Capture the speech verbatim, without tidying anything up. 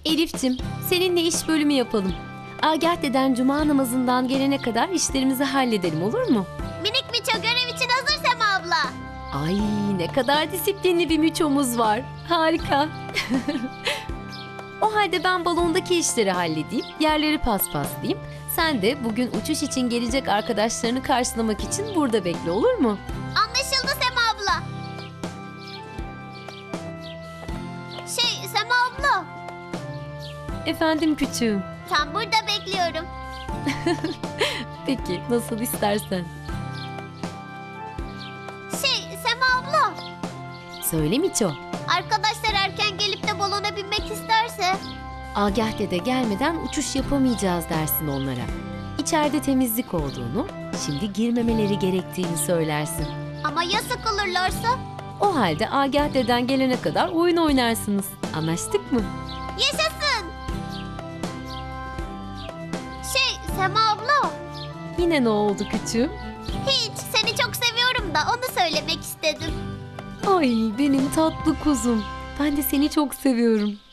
Elif'cim, seninle iş bölümü yapalım. Agah deden cuma namazından gelene kadar işlerimizi halledelim, olur mu? Minik Miço görev için hazır Sema abla. Ay, ne kadar disiplinli bir Miço'muz var. Harika. O halde ben balondaki işleri halledeyim, yerleri paspaslayayım. Sen de bugün uçuş için gelecek arkadaşlarını karşılamak için burada bekle, olur mu? Anlaşıldı Sema abla. Şey Sema abla, Efendim küçüğüm. tam burada bekliyorum. Peki, nasıl istersen. Şey Sema abla, Söyle Miço. arkadaşlar erken gelip de balona binmek isterse? Agah dede gelmeden uçuş yapamayacağız dersin onlara. İçeride temizlik olduğunu, şimdi girmemeleri gerektiğini söylersin. Ama ya sıkılırlarsa? O halde Agah deden gelene kadar oyun oynarsınız. Anlaştık mı? Yaşasın. Şey Sema abla, Yine ne oldu küçüğüm? hiç, seni çok seviyorum da onu söylemek istedim. Ay benim tatlı kuzum. Ben de seni çok seviyorum.